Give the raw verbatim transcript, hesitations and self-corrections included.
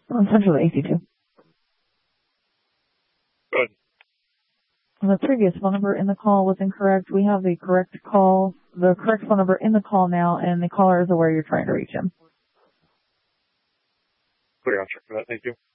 Essentially A C two. Good. The previous phone number in the call was incorrect. We have the correct call, the correct phone number in the call now, and the caller is aware you're trying to reach him. Clear, I'll check for that. Thank you.